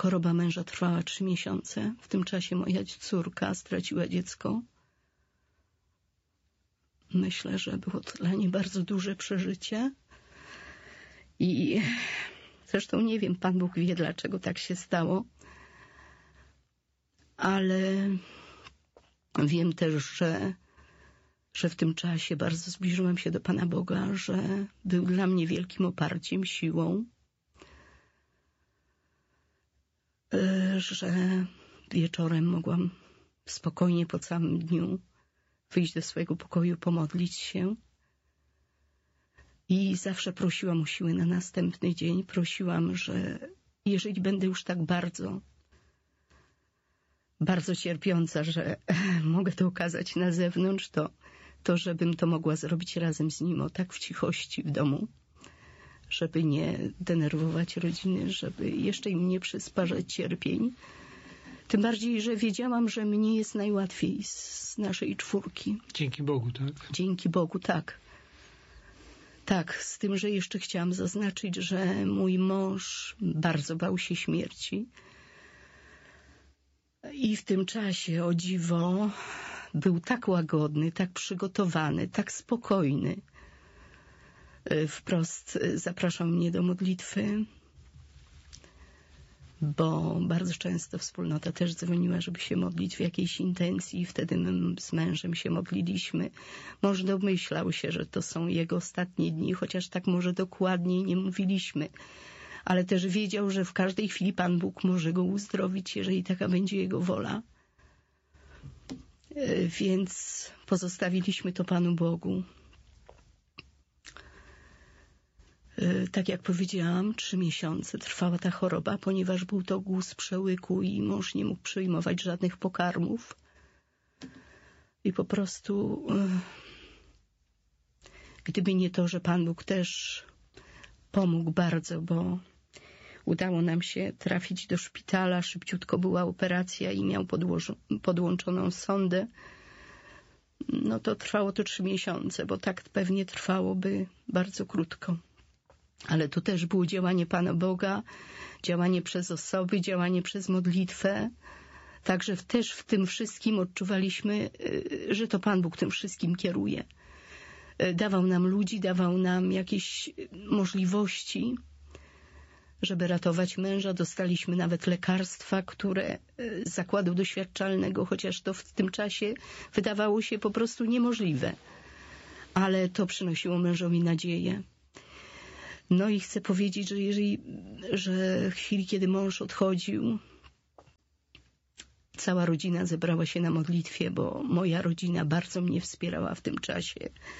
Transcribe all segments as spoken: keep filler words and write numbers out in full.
choroba męża trwała trzy miesiące. W tym czasie moja córka straciła dziecko. Myślę, że było to dla niej bardzo duże przeżycie. I zresztą nie wiem, Pan Bóg wie, dlaczego tak się stało. Ale wiem też, że, że w tym czasie bardzo zbliżyłam się do Pana Boga, że był dla mnie wielkim oparciem, siłą, że wieczorem mogłam spokojnie po całym dniu wyjść do swojego pokoju, pomodlić się. I zawsze prosiłam o siłę na następny dzień. Prosiłam, że jeżeli będę już tak bardzo, bardzo cierpiąca, że mogę to okazać na zewnątrz, to, to żebym to mogła zrobić razem z Nim, o tak w cichości w domu, żeby nie denerwować rodziny, żeby jeszcze im nie przysparzać cierpień. Tym bardziej, że wiedziałam, że mnie jest najłatwiej z naszej czwórki. Dzięki Bogu, tak? Dzięki Bogu, tak. Tak, z tym, że jeszcze chciałam zaznaczyć, że mój mąż bardzo bał się śmierci. I w tym czasie, o dziwo, był tak łagodny, tak przygotowany, tak spokojny. Wprost zapraszał mnie do modlitwy, bo bardzo często wspólnota też dzwoniła, żeby się modlić w jakiejś intencji i wtedy my z mężem się modliliśmy. Mąż domyślał się, że to są jego ostatnie dni, chociaż tak może dokładniej nie mówiliśmy. Ale też wiedział, że w każdej chwili Pan Bóg może go uzdrowić, jeżeli taka będzie Jego wola. Więc pozostawiliśmy to Panu Bogu. Tak jak powiedziałam, trzy miesiące trwała ta choroba, ponieważ był to guz przełyku i mąż nie mógł przyjmować żadnych pokarmów. I po prostu, gdyby nie to, że Pan Bóg też pomógł bardzo, bo udało nam się trafić do szpitala, szybciutko była operacja i miał podłożo- podłączoną sondę, no to trwało to trzy miesiące, bo tak pewnie trwałoby bardzo krótko. Ale tu też było działanie Pana Boga, działanie przez osoby, działanie przez modlitwę. Także też w tym wszystkim odczuwaliśmy, że to Pan Bóg tym wszystkim kieruje. Dawał nam ludzi, dawał nam jakieś możliwości, żeby ratować męża. Dostaliśmy nawet lekarstwa, które z zakładu doświadczalnego, chociaż to w tym czasie wydawało się po prostu niemożliwe. Ale to przynosiło mężowi nadzieję. No i chcę powiedzieć, że jeżeli, że w chwili, kiedy mąż odchodził, cała rodzina zebrała się na modlitwie, bo moja rodzina bardzo mnie wspierała w tym czasie.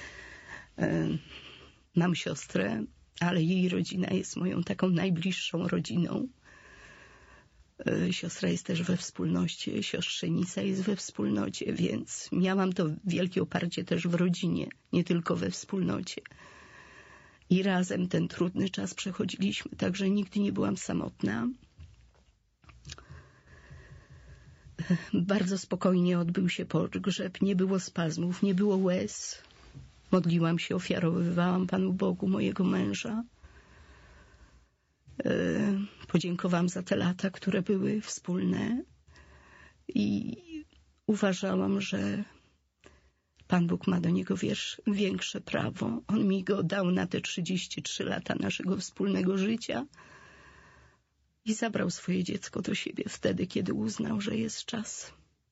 Mam siostrę, ale jej rodzina jest moją taką najbliższą rodziną. Siostra jest też we wspólnocie, siostrzenica jest we wspólnocie, więc miałam to wielkie oparcie też w rodzinie, nie tylko we wspólnocie. I razem ten trudny czas przechodziliśmy, także nigdy nie byłam samotna. Bardzo spokojnie odbył się pogrzeb, nie było spazmów, nie było łez. Modliłam się, ofiarowywałam Panu Bogu mojego męża. Podziękowałam za te lata, które były wspólne i uważałam, że Pan Bóg ma do niego wiesz, większe prawo. On mi go dał na te trzydzieści trzy lata naszego wspólnego życia i zabrał swoje dziecko do siebie wtedy, kiedy uznał, że jest czas.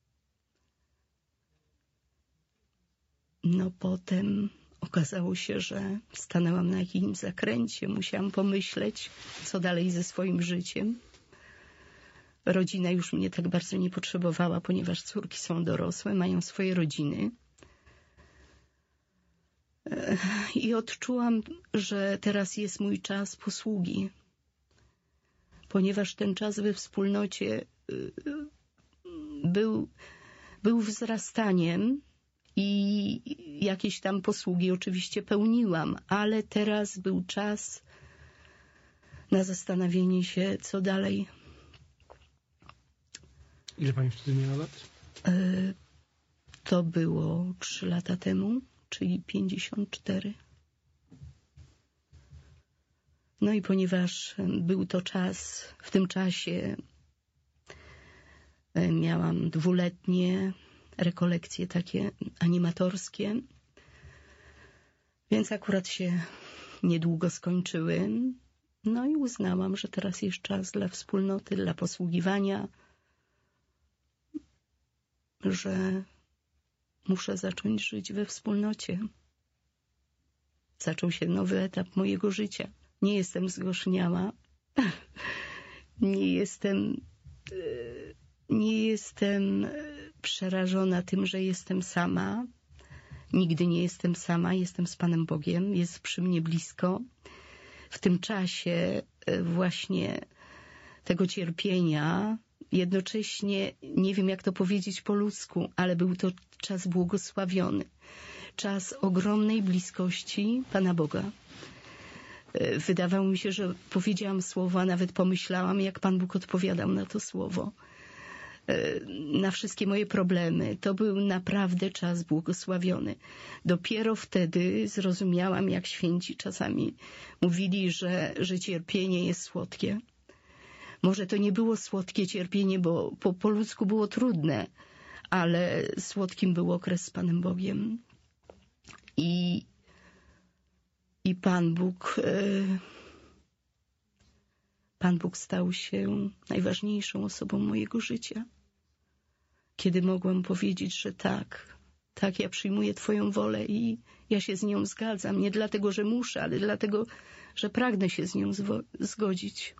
No potem okazało się, że stanęłam na jakimś zakręcie. Musiałam pomyśleć, co dalej ze swoim życiem. Rodzina już mnie tak bardzo nie potrzebowała, ponieważ córki są dorosłe, mają swoje rodziny. I odczułam, że teraz jest mój czas posługi, ponieważ ten czas we wspólnocie był, był wzrastaniem i jakieś tam posługi oczywiście pełniłam, ale teraz był czas na zastanowienie się, co dalej. Ile pani wtedy miała lat? To było trzy lata temu, czyli pięćdziesiąt cztery. No i ponieważ był to czas, w tym czasie Miałam dwuletnie rekolekcje takie animatorskie, więc akurat się niedługo skończyły. No i uznałam, że teraz jest czas dla wspólnoty, dla posługiwania, że muszę zacząć żyć we wspólnocie. Zaczął się nowy etap mojego życia. Nie jestem zgorzkniała, nie jestem, nie jestem przerażona tym, że jestem sama. Nigdy nie jestem sama, jestem z Panem Bogiem, jest przy mnie blisko. W tym czasie właśnie tego cierpienia, jednocześnie, nie wiem jak to powiedzieć po ludzku, ale był to czas błogosławiony. Czas ogromnej bliskości Pana Boga. Wydawało mi się, że powiedziałam słowo, a nawet pomyślałam, jak Pan Bóg odpowiadał na to słowo. Na wszystkie moje problemy. To był naprawdę czas błogosławiony. Dopiero wtedy zrozumiałam, jak święci czasami mówili, że, że cierpienie jest słodkie. Może to nie było słodkie cierpienie, bo po, po ludzku było trudne, ale słodkim był okres z Panem Bogiem. I, i Pan Bóg, Pan Bóg stał się najważniejszą osobą mojego życia. Kiedy mogłam powiedzieć, że tak, tak, ja przyjmuję Twoją wolę i ja się z nią zgadzam. Nie dlatego, że muszę, ale dlatego, że pragnę się z nią zgodzić.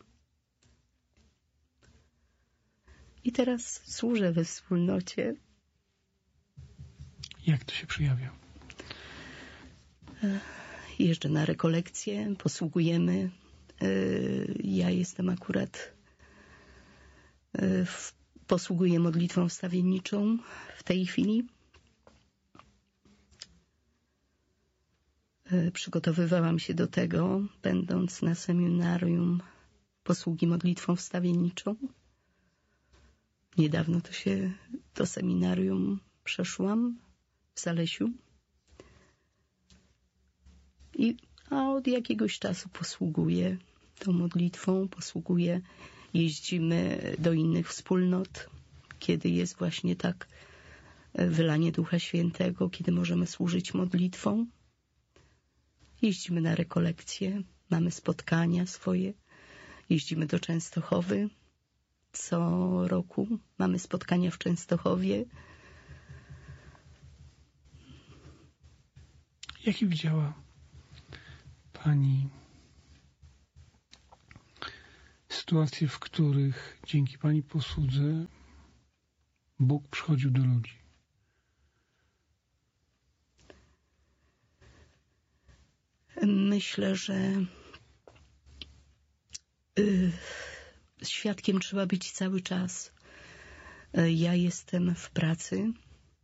I teraz służę we wspólnocie. Jak to się przejawia? Jeżdżę na rekolekcje, posługujemy. Ja jestem akurat, posługuję modlitwą wstawienniczą w tej chwili. Przygotowywałam się do tego, będąc na seminarium posługi modlitwą wstawienniczą. Niedawno to się to seminarium przeszłam w Zalesiu. I, a od jakiegoś czasu posługuję tą modlitwą, posługuję, jeździmy do innych wspólnot, kiedy jest właśnie tak wylanie Ducha Świętego, kiedy możemy służyć modlitwą. Jeździmy na rekolekcje, mamy spotkania swoje, jeździmy do Częstochowy. Co roku mamy spotkania w Częstochowie. Jaki widziała Pani sytuacje, w których dzięki Pani posłudze Bóg przychodził do ludzi? Myślę, że y, świadkiem trzeba być cały czas. Ja jestem w pracy,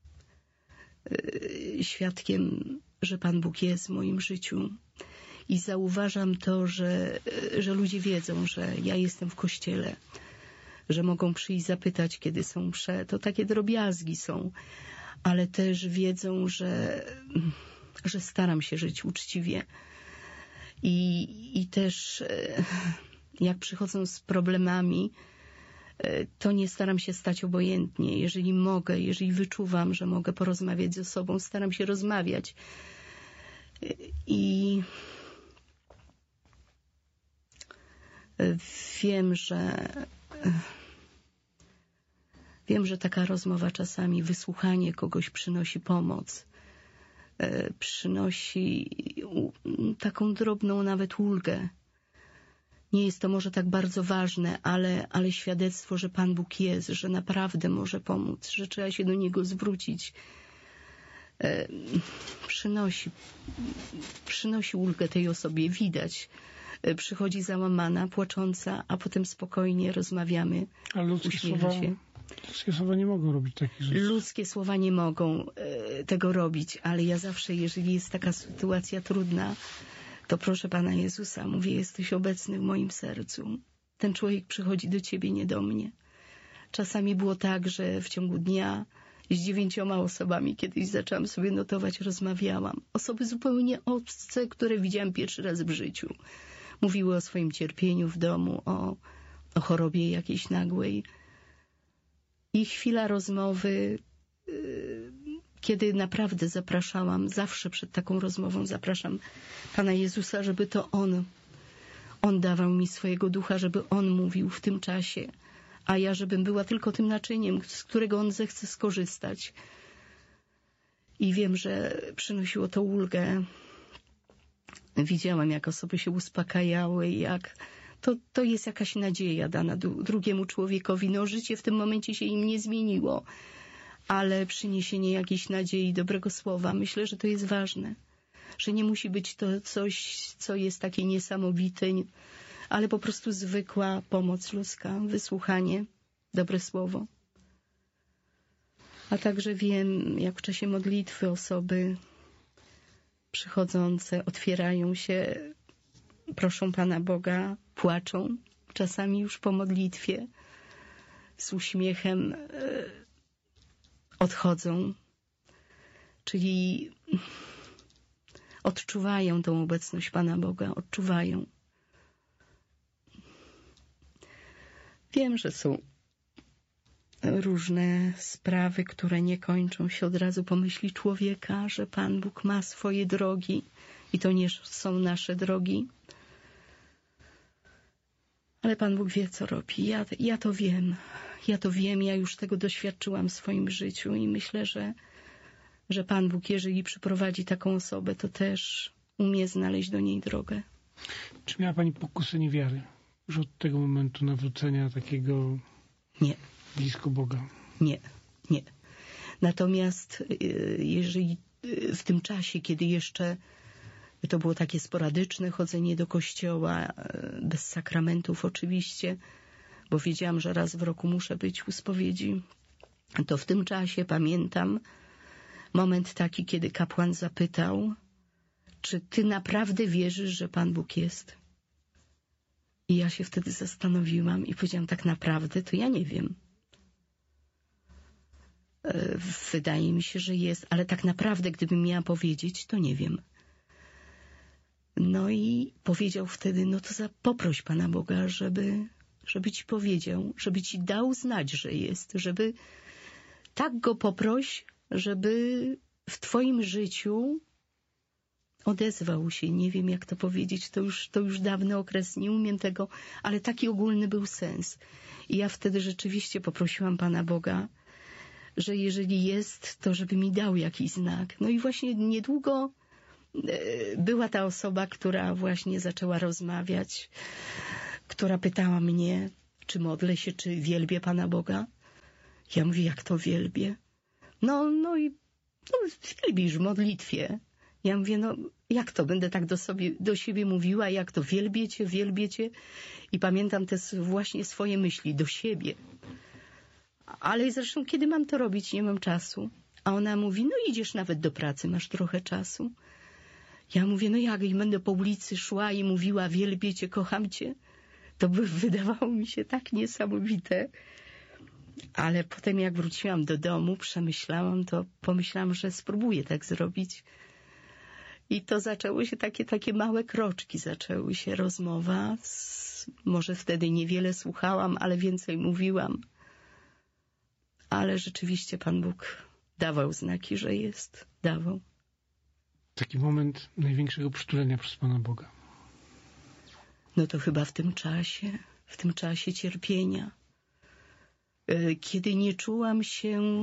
y, świadkiem, że Pan Bóg jest w moim życiu. I zauważam to, że, że ludzie wiedzą, że ja jestem w kościele, że mogą przyjść zapytać, kiedy są msze. To takie drobiazgi są, ale też wiedzą, że, że staram się żyć uczciwie. I, i też jak przychodzą z problemami, to nie staram się stać obojętnie. Jeżeli mogę, jeżeli wyczuwam, że mogę porozmawiać ze sobą, staram się rozmawiać. I wiem, że wiem, że taka rozmowa czasami, wysłuchanie kogoś przynosi pomoc, przynosi taką drobną nawet ulgę. Nie jest to może tak bardzo ważne, ale, ale świadectwo, że Pan Bóg jest, że naprawdę może pomóc, że trzeba się do Niego zwrócić, przynosi, przynosi ulgę tej osobie. Widać, przychodzi załamana, płacząca, a potem spokojnie rozmawiamy. Ale ludzkie słowa, się. ludzkie słowa nie mogą robić takich rzeczy. Ludzkie słowa nie mogą e, tego robić, ale ja zawsze, jeżeli jest taka sytuacja trudna, to proszę Pana Jezusa, mówię, jesteś obecny w moim sercu. Ten człowiek przychodzi do Ciebie, nie do mnie. Czasami było tak, że w ciągu dnia z dziewięcioma osobami kiedyś zaczęłam sobie notować, rozmawiałam. Osoby zupełnie obce, które widziałam pierwszy raz w życiu. Mówiły o swoim cierpieniu w domu, o, o chorobie jakiejś nagłej. I chwila rozmowy, kiedy naprawdę zapraszałam, zawsze przed taką rozmową zapraszam Pana Jezusa, żeby to On, On dawał mi swojego ducha, żeby On mówił w tym czasie, a ja żebym była tylko tym naczyniem, z którego On zechce skorzystać. I wiem, że przynosiło to ulgę. Widziałam, jak osoby się uspokajały, jak to, to jest jakaś nadzieja dana drugiemu człowiekowi. No, życie w tym momencie się im nie zmieniło, ale przyniesienie jakiejś nadziei, dobrego słowa, myślę, że to jest ważne. Że nie musi być to coś, co jest takie niesamowite, ale po prostu zwykła pomoc ludzka, wysłuchanie, dobre słowo. A także wiem, jak w czasie modlitwy osoby przychodzące otwierają się, proszą Pana Boga, płaczą, czasami już po modlitwie, z uśmiechem odchodzą, czyli odczuwają tą obecność Pana Boga, odczuwają. Wiem, że są różne sprawy, które nie kończą się od razu po myśli człowieka, że Pan Bóg ma swoje drogi i to nie są nasze drogi. Ale Pan Bóg wie, co robi. Ja, ja to wiem. Ja to wiem. Ja już tego doświadczyłam w swoim życiu i myślę, że, że Pan Bóg, jeżeli przyprowadzi taką osobę, to też umie znaleźć do niej drogę. Czy miała Pani pokusę niewiary? Już od tego momentu nawrócenia takiego... Nie. Blisko Boga? Nie, nie. Natomiast jeżeli w tym czasie, kiedy jeszcze to było takie sporadyczne chodzenie do kościoła, bez sakramentów oczywiście, bo wiedziałam, że raz w roku muszę być u spowiedzi, to w tym czasie pamiętam moment taki, kiedy kapłan zapytał, czy ty naprawdę wierzysz, że Pan Bóg jest? I ja się wtedy zastanowiłam i powiedziałam, tak naprawdę to ja nie wiem. Wydaje mi się, że jest, ale tak naprawdę, gdybym miała powiedzieć, to nie wiem. No i powiedział wtedy, no to za, poproś Pana Boga, żeby, żeby ci powiedział, żeby ci dał znać, że jest, żeby tak go poproś, żeby w twoim życiu odezwał się. Nie wiem, jak to powiedzieć, to już, to już dawny okres, nie umiem tego, ale taki ogólny był sens. I ja wtedy rzeczywiście poprosiłam Pana Boga, że jeżeli jest, to żeby mi dał jakiś znak. No i właśnie niedługo była ta osoba, która właśnie zaczęła rozmawiać, która pytała mnie, czy modlę się, czy wielbię Pana Boga. Ja mówię, jak to wielbię? No, no i no, wielbisz w modlitwie. Ja mówię, no jak to? Będę tak do, sobie, do siebie mówiła, jak to wielbiecie, wielbiecie? I pamiętam te właśnie swoje myśli do siebie. Ale zresztą, kiedy mam to robić? Nie mam czasu. A ona mówi, no idziesz nawet do pracy, masz trochę czasu. Ja mówię, no jak? I będę po ulicy szła i mówiła, wielbię cię, kocham cię. To by wydawało mi się tak niesamowite. Ale potem jak wróciłam do domu, przemyślałam to, pomyślałam, że spróbuję tak zrobić. I to zaczęło się, takie, takie małe kroczki zaczęły się, rozmowa. Z, może wtedy niewiele słuchałam, ale więcej mówiłam. Ale rzeczywiście Pan Bóg dawał znaki, że jest. Dawał. Taki moment największego przytulenia przez Pana Boga. No to chyba w tym czasie, w tym czasie cierpienia. Kiedy nie czułam się,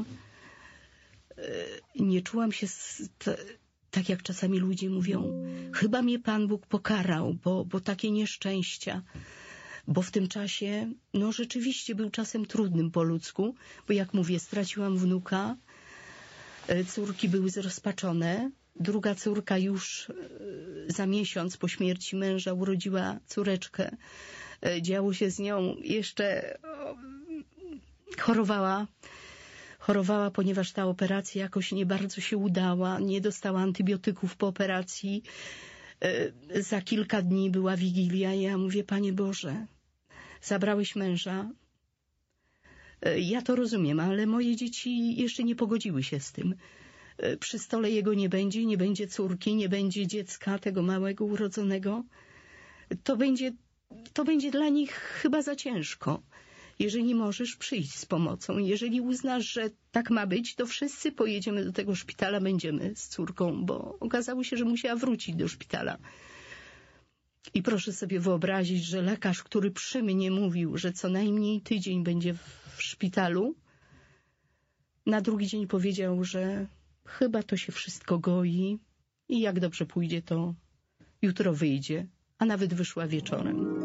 nie czułam się tak jak czasami ludzie mówią, chyba mnie Pan Bóg pokarał, bo, bo takie nieszczęścia. Bo w tym czasie, no rzeczywiście był czasem trudnym po ludzku, bo jak mówię, straciłam wnuka, córki były zrozpaczone, druga córka już za miesiąc po śmierci męża urodziła córeczkę. Działo się z nią, jeszcze chorowała, chorowała, ponieważ ta operacja jakoś nie bardzo się udała, nie dostała antybiotyków po operacji. Za kilka dni była Wigilia i ja mówię, Panie Boże, zabrałeś męża. Ja to rozumiem, ale moje dzieci jeszcze nie pogodziły się z tym. Przy stole jego nie będzie, nie będzie córki, nie będzie dziecka tego małego urodzonego. To będzie, to będzie dla nich chyba za ciężko. Jeżeli możesz, przyjść z pomocą. Jeżeli uznasz, że tak ma być, to wszyscy pojedziemy do tego szpitala, będziemy z córką, bo okazało się, że musiała wrócić do szpitala. I proszę sobie wyobrazić, że lekarz, który przy mnie mówił, że co najmniej tydzień będzie w szpitalu, na drugi dzień powiedział, że chyba to się wszystko goi i jak dobrze pójdzie, to jutro wyjdzie, a nawet wyszła wieczorem.